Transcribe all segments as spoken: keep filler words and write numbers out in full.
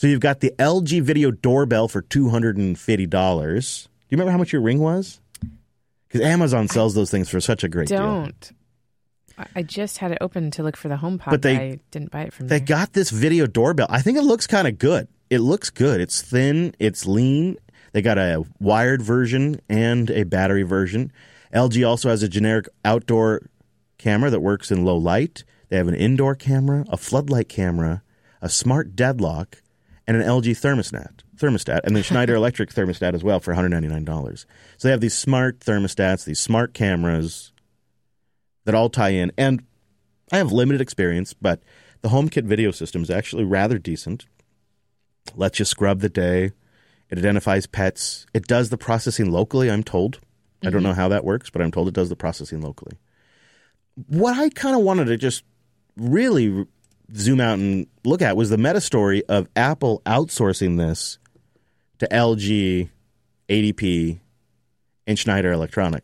So you've got the L G video doorbell for two hundred fifty dollars. Do you remember how much your Ring was? Because Amazon sells those things for such a great don't. deal. Don't. I just had it open to look for the HomePod, But they- but I didn't buy it from They there. got this video doorbell. I think it looks kind of good. It looks good. It's thin. It's lean. They got a wired version and a battery version. L G also has a generic outdoor camera that works in low light. They have an indoor camera, a floodlight camera, a smart deadlock, and an L G thermostat. Thermostat, and then Schneider Electric thermostat as well for one hundred ninety-nine dollars. So they have these smart thermostats, these smart cameras that all tie in. And I have limited experience, but the HomeKit video system is actually rather decent. Lets you scrub the day. It identifies pets. It does the processing locally, I'm told. Mm-hmm. I don't know how that works, but I'm told it does the processing locally. What I kind of wanted to just really zoom out and look at was the meta story of Apple outsourcing this to L G, A D P, and Schneider Electronic.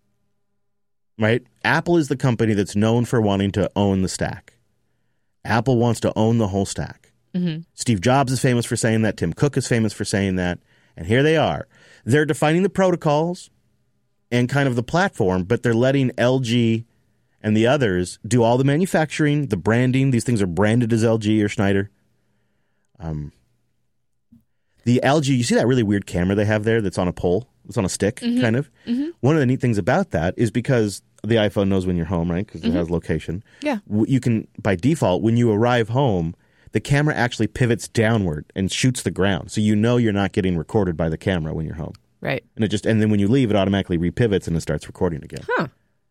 Right? Apple is the company that's known for wanting to own the stack. Apple wants to own the whole stack. Mm-hmm. Steve Jobs is famous for saying that. Tim Cook is famous for saying that. And here they are. They're defining the protocols and kind of the platform, but they're letting L G and the others do all the manufacturing, the branding. These things are branded as L G or Schneider. Um, the L G, you see that really weird camera they have there that's on a pole? It's on a stick, mm-hmm. kind of. Mm-hmm. One of the neat things about that is because the iPhone knows when you're home, right? Because mm-hmm. it has location. Yeah. You can, by default, when you arrive home, the camera actually pivots downward and shoots the ground. So you know you're not getting recorded by the camera when you're home. Right. And it just and then when you leave, it automatically repivots and it starts recording again. Huh.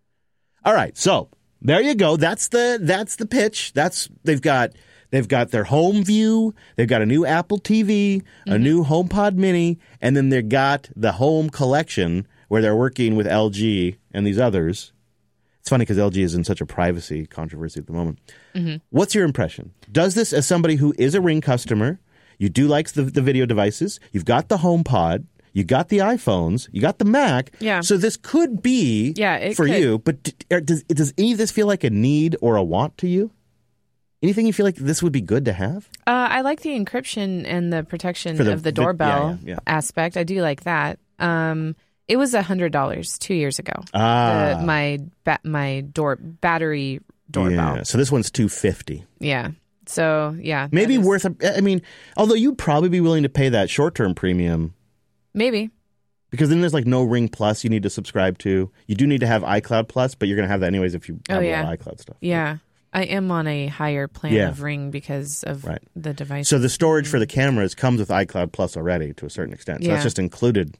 All right. So there you go. That's the that's the pitch. That's they've got they've got their home view, they've got a new Apple T V, mm-hmm. a new HomePod Mini, and then they've got the home collection where they're working with L G and these others. It's funny because L G is in such a privacy controversy at the moment. Mm-hmm. What's your impression? Does this, as somebody who is a Ring customer, you do like the, the video devices, you've got the HomePod, you got the iPhones, you got the Mac. Yeah. So this could be yeah, it for could. you. But d- does, does any of this feel like a need or a want to you? Anything you feel like this would be good to have? Uh, I like the encryption and the protection For the of the vi- doorbell yeah, yeah, yeah. aspect. I do like that. Um, it was one hundred dollars two years ago. Ah. The, my ba- my door battery doorbell. Yeah. So this one's two hundred fifty dollars. Yeah. So, yeah. Maybe that is- worth, a, I mean, although you'd probably be willing to pay that short-term premium. Maybe. Because then there's like no Ring Plus you need to subscribe to. You do need to have iCloud Plus, but you're going to have that anyways if you have Oh, a yeah. lot of iCloud stuff. Yeah. I am on a higher plan Yeah. of Ring because of Right. the device. So the storage for the cameras comes with iCloud Plus already to a certain extent. So Yeah. that's just included.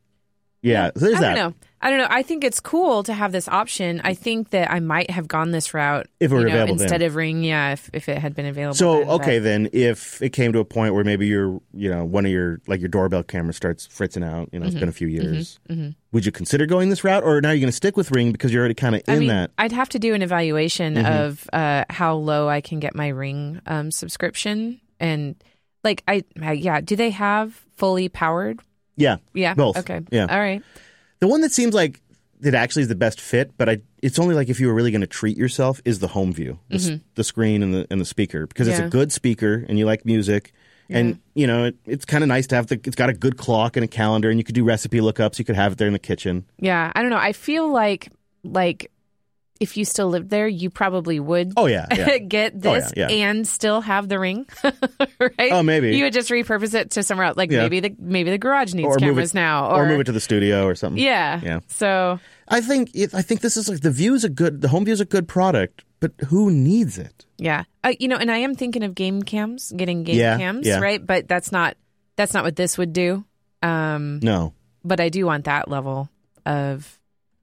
Yeah, so there's I that. don't know. I don't know. I think it's cool to have this option. I think that I might have gone this route If it were you know, available instead then. of Ring. Yeah, if, if it had been available. So, then, okay, but- then if it came to a point where maybe your, you know, one of your, like your doorbell camera starts fritzing out, you know, Mm-hmm. it's been a few years, would you consider going this route? Or now you're going to stick with Ring because you're already kind of in I mean, that? I'd have to do an evaluation Mm-hmm. of uh, how low I can get my Ring um, subscription, and like I, I, yeah, do they have fully powered? Yeah. Yeah, Both. Okay, Yeah. all right. The one that seems like it actually is the best fit, but I, it's only like if you were really going to treat yourself, is the home view, the, s- the screen and the and the speaker, because it's Mm-hmm. Yeah. a good speaker and you like music, and you know it, it's kind of nice to have the. It's got a good clock and a calendar, and you could do recipe lookups. You could have it there in the kitchen. Yeah, I don't know. I feel like like if you still lived there, you probably would. Oh yeah, yeah. get Oh, this yeah, yeah. and still have the Ring, right? Oh, maybe. you would just repurpose it to somewhere else. Like Yeah. maybe the maybe the garage needs Or move cameras it- now, or, or, move it to the studio or something. yeah, Yeah. So I think it, I think this is like the view is a good. The home view is a good product, but who needs it? yeah, uh, you know, and I am thinking of game cams, getting game Yeah, cams, yeah. right? But that's not that's not what this would do. Um, No, but I do want that level of.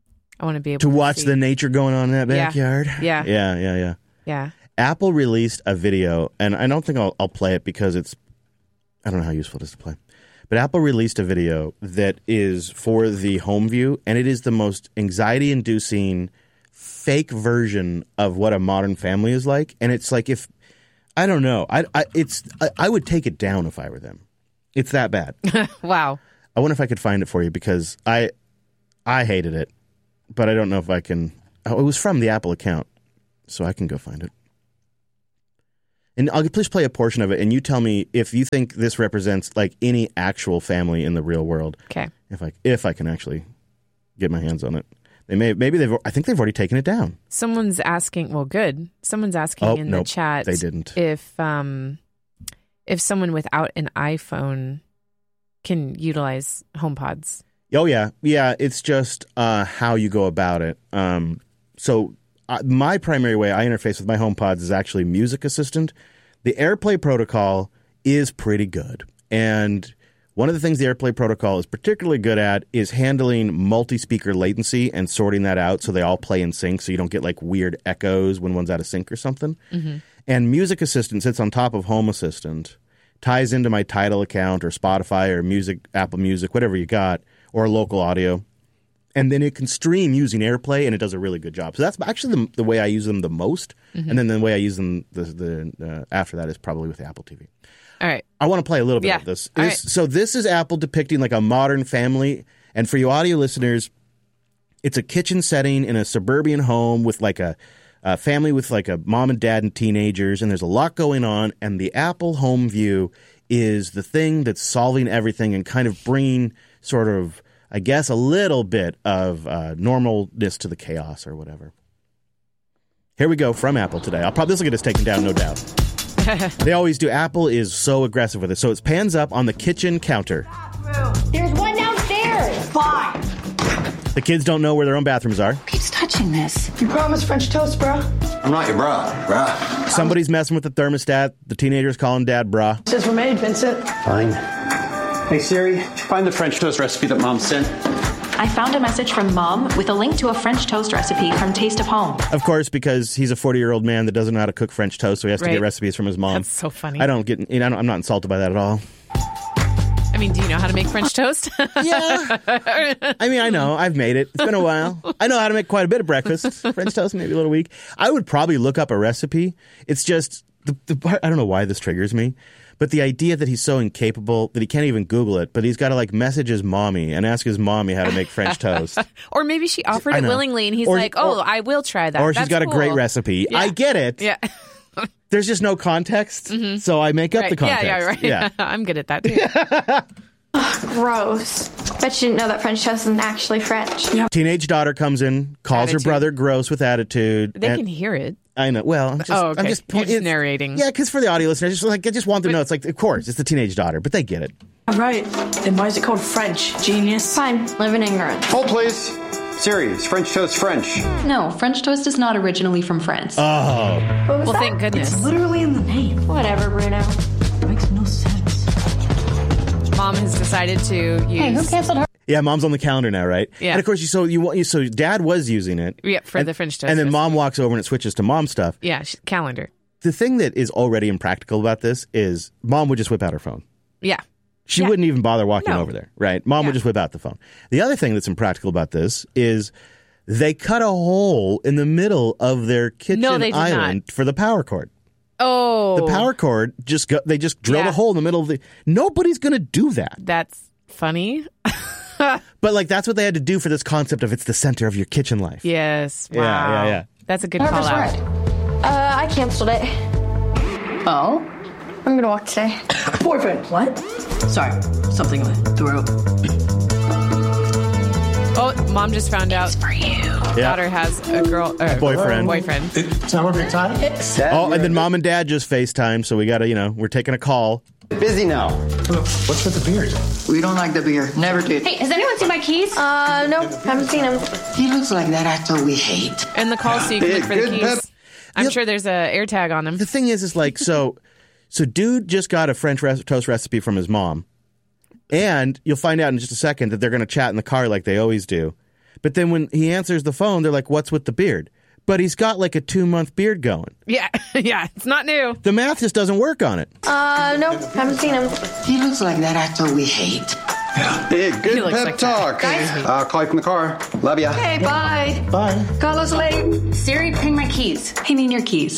I want to be able to to watch see. the nature going on in that Yeah. backyard. Yeah. yeah, yeah, yeah. yeah. Apple released a video, and I don't think I'll, I'll play it because it's, I don't know how useful it is to play. But Apple released a video that is for the home view, and it is the most anxiety-inducing fake version of what a modern family is like. And it's like if, I don't know, I, I it's I, I would take it down if I were them. It's that bad. Wow. I wonder if I could find it for you because I, I hated it, but I don't know if I can. Oh, it was from the Apple account, so I can go find it. And I'll just play a portion of it, and you tell me if you think this represents like any actual family in the real world. Okay. If I if I can actually get my hands on it, they may maybe they've I think they've already taken it down. Someone's asking. Well, good. Someone's asking Oh, in nope, the chat. they didn't. If um, if someone without an iPhone can utilize HomePods. Oh yeah, yeah. It's just uh, how you go about it. Um, so. Uh, my primary way I interface with my HomePods is actually Music Assistant. The AirPlay protocol is pretty good. And one of the things the AirPlay protocol is particularly good at is handling multi-speaker latency and sorting that out so they all play in sync so you don't get like weird echoes when one's out of sync or something. Mm-hmm. And Music Assistant sits on top of Home Assistant, ties into my Tidal account or Spotify or Music, Apple Music, whatever you got, or local audio. And then it can stream using AirPlay, and it does a really good job. So that's actually the, the way I use them the most. Mm-hmm. And then the way I use them the, the uh, after that is probably with Apple T V. All right. I want to play a little bit yeah. of this. All this right. So this is Apple depicting like a modern family. And for you audio listeners, it's a kitchen setting in a suburban home with like a, a family with like a mom and dad and teenagers. And there's a lot going on. And the Apple Home View is the thing that's solving everything and kind of bringing sort of, I guess, a little bit of uh, normalness to the chaos or whatever. Here we go from Apple today. I'll probably this will get us taken down, no doubt. They always do. Apple is so aggressive with it. So it pans up on the kitchen counter. There's one downstairs. Fine. The kids don't know where their own bathrooms are. Keeps touching this. You promised French toast, bro. I'm not your bra, bruh. Somebody's messing with the thermostat. The teenager's calling dad brah. Says we're made, Vincent. Fine. Hey Siri, find the French toast recipe that Mom sent. I found a message from Mom with a link to a French toast recipe from Taste of Home. Of course, because he's a forty-year-old man that doesn't know how to cook French toast, so he has to Right. get recipes from his mom. That's so funny. I don't get. You know, I don't, I'm not insulted by that at all. I mean, do you know how to make French toast? Yeah. I mean, I know. I've made it. It's been a while. I know how to make quite a bit of breakfast. French toast, maybe a little weak. I would probably look up a recipe. It's just, the, the part, I don't know why this triggers me, but the idea that he's so incapable that he can't even Google it, but he's got to like message his mommy and ask his mommy how to make French toast. Or maybe she offered I it know. willingly and he's Or- like, oh, or- I will try that. Or she's That's got a great cool. recipe. Yeah. I get it. Yeah. There's just no context, Mm-hmm. so I make up Right. the context. Yeah, yeah, right. Yeah. I'm good at that too. Gross. Bet you didn't know that French toast isn't actually French. Teenage daughter comes in, calls Attitude. her brother gross with attitude. They and- can hear it. I know. Well, I'm just, Oh, okay. I'm just, You're just it's- narrating. Yeah, because for the audio listeners, just like I just want them to know. It's like, of course, it's the teenage daughter, but they get it. All right. Then why is it called French? Genius. Fine. Live in ignorance. Hold, please. Siri, is French toast French? No, French toast is not originally from France. Oh, What was Well, that? thank goodness. Literally in the name. Whatever, Bruno. Makes no sense. Mom has decided to use. Hey, who canceled her? yeah. Mom's on the calendar now, right? Yeah. And of course, you so you want you so dad was using it. Yeah, for and, the French toast and then recipe. mom walks over and it switches to mom stuff. Yeah, she, calendar. The thing that is already impractical about this is mom would just whip out her phone. Yeah. She Yeah. wouldn't even bother walking No. over there, right? Mom Yeah. would just whip out the phone. The other thing that's impractical about this is they cut a hole in the middle of their kitchen No, they did island for the power cord. Oh. The power cord just go, they just drilled Yeah. a hole in the middle of the. Nobody's going to do that. That's funny. But like that's what they had to do for this concept of it's the center of your kitchen life. Yes. Wow. Yeah, yeah, yeah. That's a good call out. Uh, I canceled it. Oh? I'm gonna walk today. Boyfriend. What? Sorry. Something in the throat. Oh, mom just found out For you. Yeah. daughter has a girl or Boyfriend. Boyfriend. It's not working time? Oh, and then mom and dad just FaceTime, so we got to, you know, we're taking a call. Busy now. What's with the beard? We don't like the beer. Never did. Hey, has anyone seen my keys? Uh, no, haven't seen them. He looks like that actor we hate. And the call so you can Hey, look for the good keys. pep. I'm Yep. sure there's a air tag on them. The thing is, is like, so, so dude just got a French res- toast recipe from his mom. And you'll find out in just a second that they're going to chat in the car like they always do. But then when he answers the phone, they're like, what's with the beard? But he's got like a two month beard going. Yeah, yeah, it's not new. The math just doesn't work on it. Uh, no, haven't seen them. He looks like that actor we hate. Hey, good He looks pep like that. talk. Guys. Uh, call you from the car. Love ya. Hey, bye. Bye. Call us late. Siri, ping my keys. I mean your keys.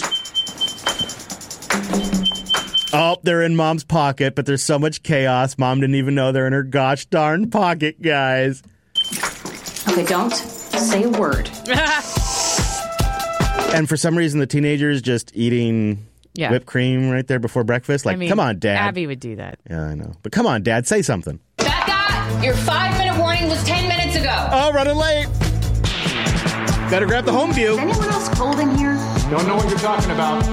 Oh, they're in mom's pocket, but there's so much chaos. Mom didn't even know they're in her gosh darn pocket, guys. Okay, don't say a word. And for some reason, the teenager is just eating Yeah. whipped cream right there before breakfast. Like, I mean, come on, Dad. Abby would do that. Yeah, I know. But come on, Dad, say something. Becca, your five-minute warning was ten minutes ago. Oh, running late. Better grab the home view. Is anyone else cold in here? Don't know what you're talking about.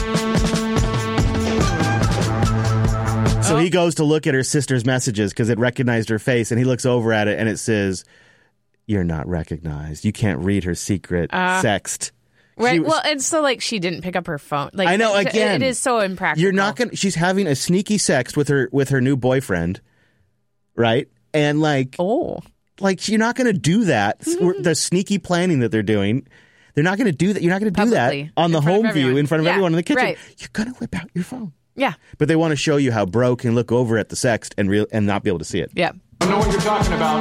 So he goes to look at her sister's messages because it recognized her face, and he looks over at it, and it says, "You're not recognized. You can't read her secret Uh, sext." Right. Was, well, and so like she didn't pick up her phone. Like I know. it, Again, it is so impractical. You're not gonna. She's having a sneaky sext with her with her new boyfriend, right? And like, Oh, like you're not gonna do that. The sneaky planning that they're doing. They're not going to do that. You're not going to do Publicly, that on the in front of home view everyone. in front of Yeah, everyone in the kitchen. right. You're going to whip out your phone. yeah, But they want to show you how bro can look over at the sext and real and not be able to see it. yeah. Don't know what you're talking about.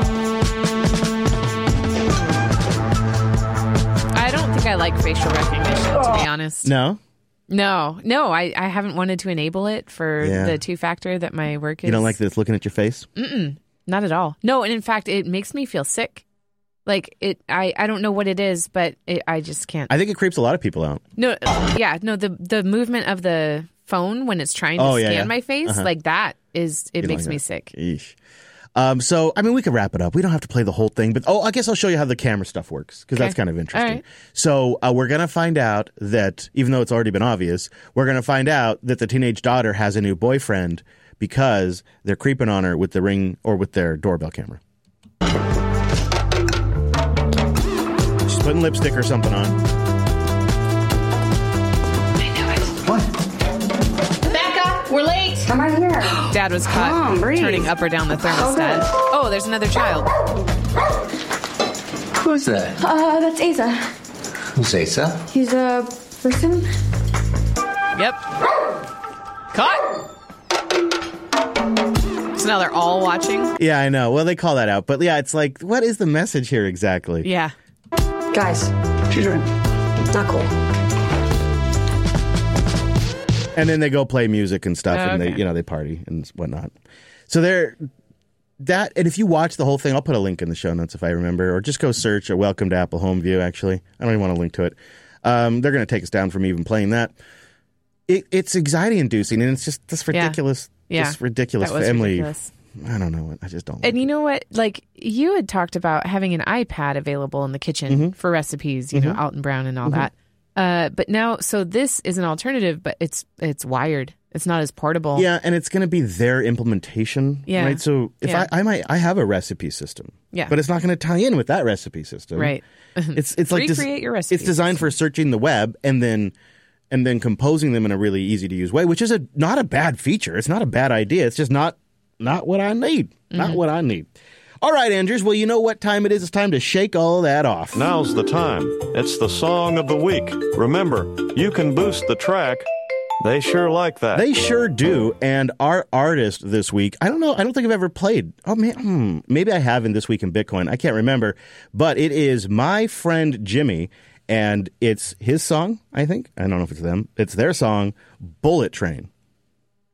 I don't think I like facial recognition, to be honest. No? No, no, I, I haven't wanted to enable it for Yeah. the two factor that my work is. You don't like that it's looking at your face? Not at all. No, and in fact, it makes me feel sick. Like it, I, I don't know what it is, but it, I just can't. I think it creeps a lot of people out. No, yeah, no. The the movement of the phone when it's trying to Oh, yeah, scan yeah. my face, Uh-huh. like that is it You don't makes like me that. sick. Yeesh. Um, so, I mean, we could wrap it up. We don't have to play the whole thing, but oh, I guess I'll show you how the camera stuff works because Okay. that's kind of interesting. All right. So, uh, we're going to find out that, even though it's already been obvious, we're going to find out that the teenage daughter has a new boyfriend because they're creeping on her with the Ring or with their doorbell camera. She's putting lipstick or something on. Becca, we're late. Come right here. Dad was caught on, breathe. turning up or down the thermostat. Oh, there's another child. Who's that? Uh, that's Asa. Who's Asa? He's a person. Yep. Caught. So now they're all watching. Yeah, I know. Well, they call that out. But yeah, it's like, what is the message here exactly? Yeah. Guys, children, not cool. And then they go play music and stuff, Oh, and they, okay. you know, they party and whatnot. So they're that, and if you watch the whole thing, I'll put a link in the show notes if I remember, or just go search a "Welcome to Apple Home View." Actually, I don't even want to link to it. Um, they're going to take us down from even playing that. It, it's anxiety-inducing, and it's just this Yeah. ridiculous, Yeah. this ridiculous That was family. ridiculous. I don't know. I just don't. Like And you it. know what? Like you had talked about having an iPad available in the kitchen Mm-hmm. for recipes, you know, Alton Brown and all that. Uh, but now, so this is an alternative, but it's it's wired. It's not as portable. Yeah, and it's going to be their implementation, Yeah. right? So if Yeah. I, I might, I have a recipe system, Yeah. but it's not going to tie in with that recipe system, Right. It's it's like des- Recreate your recipe It's designed for searching the web and then and then composing them in a really easy to use way, which is a not a bad feature. It's not a bad idea. It's just not not what I need. Not Mm-hmm. what I need. All right, Andrews. Well, you know what time it is. It's time to shake all that off. Now's the time. It's the song of the week. Remember, you can boost the track. They sure like that. They sure do. And our artist this week, I don't know. I don't think I've ever played. Oh, man. Hmm, maybe I have in This Week in Bitcoin. I can't remember. But it is My Friend Jimmy. And it's his song, I think. I don't know if it's them. It's their song, Bullet Train.